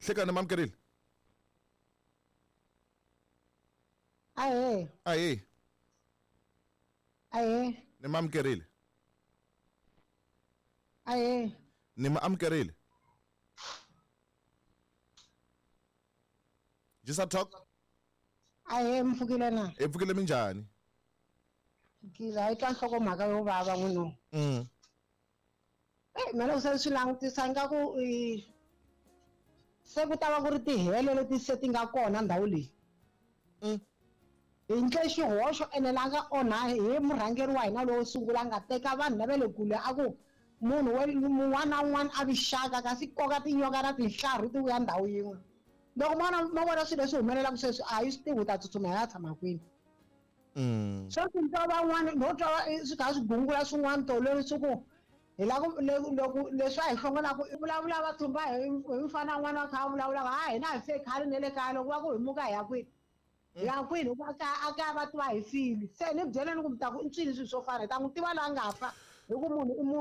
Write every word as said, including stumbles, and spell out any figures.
Hlekani mamkerile. Aye. Aye. Aye. Ni mamkerile. Aye. Ni mamkerile. Just talk. Aye mfukile na. Epfukile minjani? Kila ita nhloko mhaka yo bava n'wino. Mm. Eh mina ku se swi langutisa nga ku se ku ta va ku ri tihele leti se ti nga kona ndhawu leyi. Mm. Hi ndle xihoxo ene la nga onha hi murhangeri wa hina lowo sungula nga teka vanhu lava le kule a ku munhu un'wana na un'wana a vixaka kasi koka tinyoka na tinhlarhi ti vuya ndhawu yin'we. Loko ma ma vona swilo leswi humelelaka sweswi a yi swi tivi u ta tsutsuma ya tshama kwini. Mm. So ku twa van'wana no twa swi kha swi gungula swin'wana tolo swi ku hi la ku loko leswi a hi hlongolaka i vulavula va thumba hi mfana n'wana wa kha a vulavula ha hina hi fe khale ne le kaya loko va ku hi muka hi ya kwini hi ya kwini a kaya va tiva hi file se ni byeleni ku mi ta ku i ncini swilo swo fana hi ta n'wi tiva la nga fa hi ku munhu i munhu.